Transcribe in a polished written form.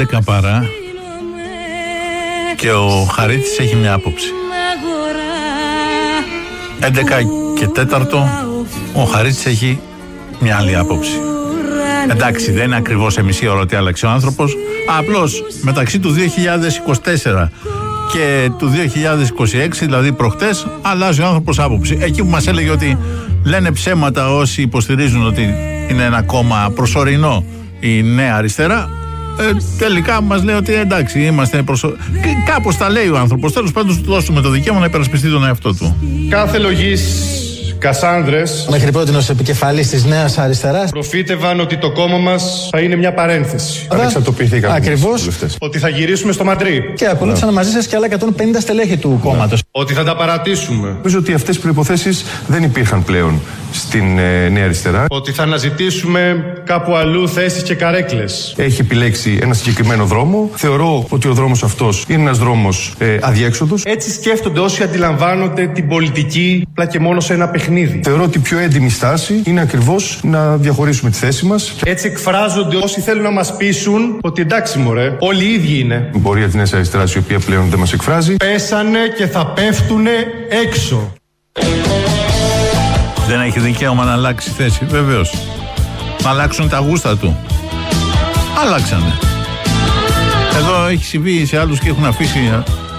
11 παρά και ο Χαρίτης έχει μια άποψη. 11 και 4 ο Χαρίτης έχει μια άλλη άποψη. Εντάξει, δεν είναι ακριβώς σε μισή ώρα ότι άλλαξε ο άνθρωπος. Απλώς μεταξύ του 2024 και του 2026, δηλαδή προχτές, αλλάζει ο άνθρωπος άποψη. Εκεί που μας έλεγε ότι λένε ψέματα όσοι υποστηρίζουν ότι είναι ένα κόμμα προσωρινό η Νέα Αριστερά, τελικά μας λέει ότι εντάξει, είμαστε κάπως τα λέει ο άνθρωπος. Τέλος πάντων, του δώσουμε το δικαίωμα να υπερασπιστεί τον εαυτό του. Κάθε λογής Κασάνδρες μέχρι πρώτη ως επικεφαλής της Νέας Αριστεράς προφήτευαν ότι το κόμμα μας θα είναι μια παρένθεση. Ανεξαρτοποιηθήκαμε. Ακριβώς. Ότι θα γυρίσουμε στο Μαντρί. Και ακολούθησαν μαζί σας και άλλα 150 στελέχη του κόμματος. Ότι θα τα παρατήσουμε. Νομίζω ότι αυτές οι προϋποθέσεις δεν υπήρχαν πλέον στην Νέα Αριστερά. Ότι θα αναζητήσουμε κάπου αλλού θέσεις και καρέκλες. Έχει επιλέξει ένα συγκεκριμένο δρόμο. Θεωρώ ότι ο δρόμος αυτός είναι ένας δρόμος αδιέξοδος. Έτσι σκέφτονται όσοι αντιλαμβάνονται την πολιτική απλά και μόνο σε ένα παιχνίδι. Θεωρώ ότι η πιο έντιμη στάση είναι ακριβώς να διαχωρίσουμε τη θέση μας. Έτσι εκφράζονται όσοι θέλουν να μας πείσουν ότι εντάξει μωρέ, όλοι οι ίδιοι είναι. Η πορεία της Νέας Αριστεράς, η οποία πλέον δεν μας εκφράζει. Πέσανε και θα πέφτουνε έξω. Δεν έχει δικαίωμα να αλλάξει θέση, βεβαίως. Να αλλάξουν τα γούστα του. Αλλάξανε. Εδώ έχει συμβεί σε άλλους και έχουν αφήσει